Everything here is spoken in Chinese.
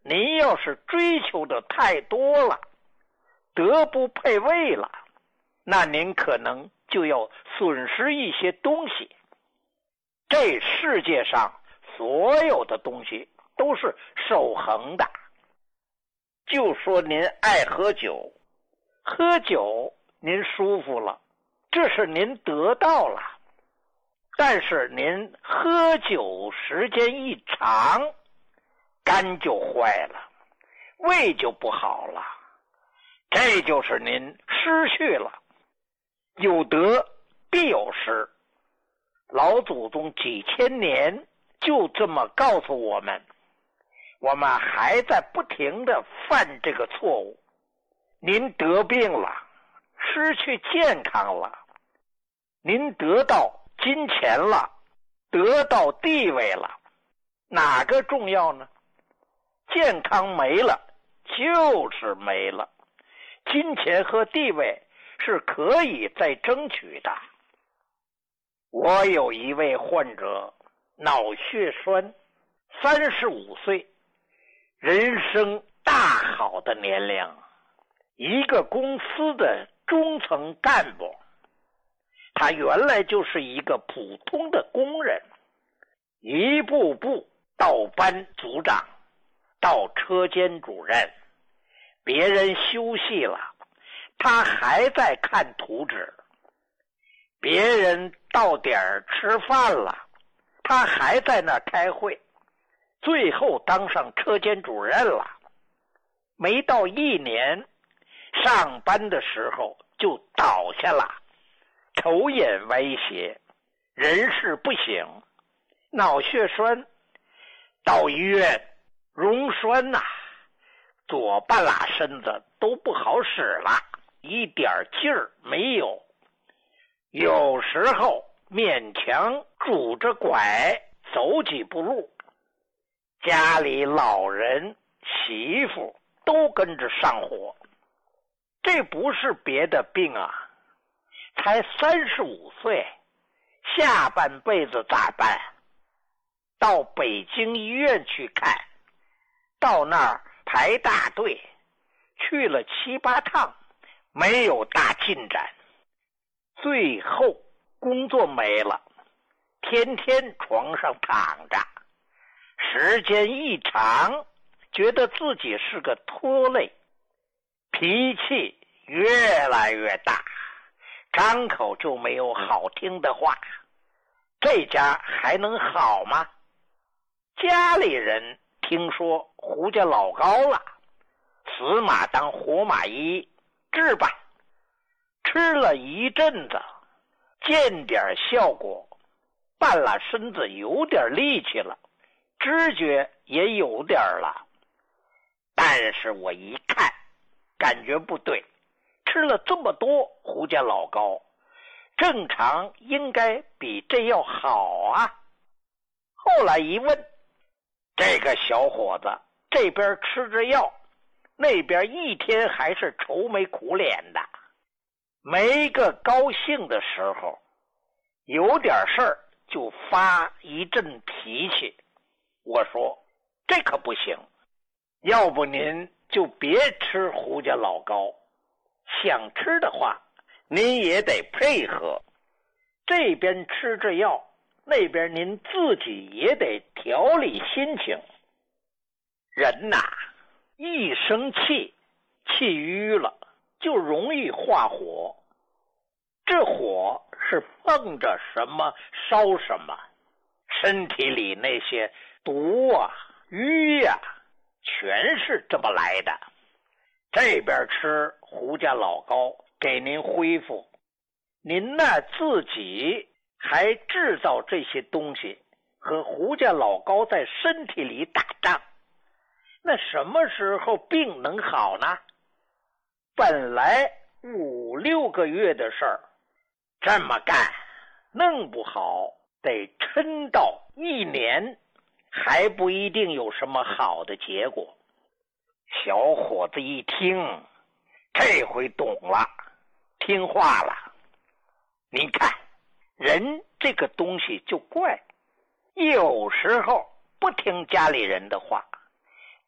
您要是追求的太多了，德不配位了，那您可能就要损失一些东西。这世界上所有的东西都是守恒的。就说您爱喝酒，喝酒您舒服了，这是您得到了。但是您喝酒时间一长，肝就坏了，胃就不好了，这就是您失去了。有得必有失，老祖宗几千年就这么告诉我们，我们还在不停地犯这个错误。您得病了，失去健康了，您得到金钱了，得到地位了，哪个重要呢？健康没了就是没了，金钱和地位是可以再争取的。我有一位患者，脑血栓，35岁，人生大好的年龄，一个公司的中层干部。他原来就是一个普通的工人，一步步到班组长，到车间主任，别人休息了，他还在看图纸，别人到点儿吃饭了，他还在那开会，最后当上车间主任了。没到1年，上班的时候就倒下了，头眼歪斜，人事不省，脑血栓，到医院溶栓呐，左半拉身子都不好使了，一点劲儿没有，有时候勉强拄着拐走几步路，家里老人媳妇都跟着上火。这不是别的病啊，才35岁，下半辈子咋办？到北京医院去看，到那儿排大队，去了7、8趟，没有大进展。最后工作没了，天天床上躺着，时间一长，觉得自己是个拖累，脾气越来越大，张口就没有好听的话。这家还能好吗？家里人听说胡家老高了，死马当活马医，治吧。吃了一阵子，见点效果，半拉身子有点力气了，知觉也有点了。但是我一看，感觉不对，吃了这么多胡家老高，正常应该比这要好啊。后来一问，这个小伙子这边吃着药，那边一天还是愁眉苦脸的，没个高兴的时候，有点事儿就发一阵脾气。我说这可不行，要不您就别吃胡家老高，想吃的话您也得配合，这边吃着药，那边您自己也得调理心情。人呐，一生气，气郁了就容易化火，这火是碰着什么烧什么，身体里那些毒啊瘀啊全是这么来的。这边吃胡家老高给您恢复，您呢自己还制造这些东西，和胡家老高在身体里打仗，那什么时候病能好呢？本来5、6个月的事儿，这么干弄不好得撑到1年，还不一定有什么好的结果。小伙子一听，这回懂了，听话了。你看人这个东西就怪，有时候不听家里人的话，